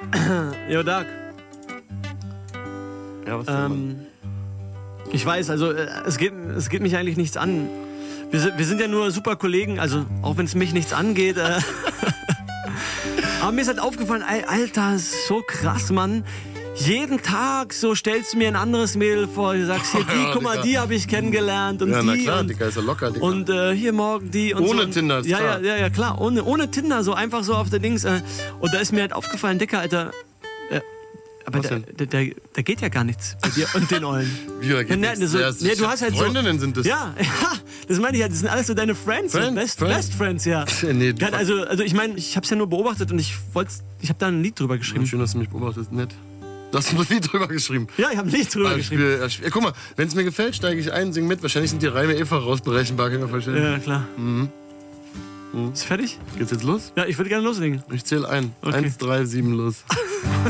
Jo, Doug. Ja, was denn, Ich weiß, also es geht mich eigentlich nichts an. Wir sind ja nur super Kollegen, also auch wenn es mich nichts angeht. Aber mir ist halt aufgefallen, Alter, ist so krass, Mann. Jeden Tag so stellst du mir ein anderes Mädel vor, du sagst hier, die, guck mal, die habe ich kennengelernt und ja, die. na klar, und, Digga, ist ja locker, Digga. Und hier morgen die und ohne so. Tinder, ist klar. Ja, klar, ohne Tinder, so einfach so auf der Dings. Und da ist mir halt aufgefallen, Dicker, Alter, aber da geht ja gar nichts bei dir und den Ollen. Wie, da geht nichts? Du hast halt Freundinnen sind das. Ja, das meine ich halt, das sind alles so deine Friends. Best Friends, ja. Nee, also ich meine, ich habe es ja nur beobachtet und ich habe da ein Lied drüber geschrieben. Schön, dass du mich beobachtest, nett. Du hast ein Lied drüber geschrieben. Ja, ich habe ein Lied drüber geschrieben. Guck mal, wenn es mir gefällt, steige ich ein, sing mit. Wahrscheinlich sind die Reime vorausberechenbar, kann ich mir vorstellen. Ja, klar. Ist fertig? Geht's jetzt los? Ja, ich würde gerne loslegen. Ich zähle ein. Okay. 1, 3, 7, los.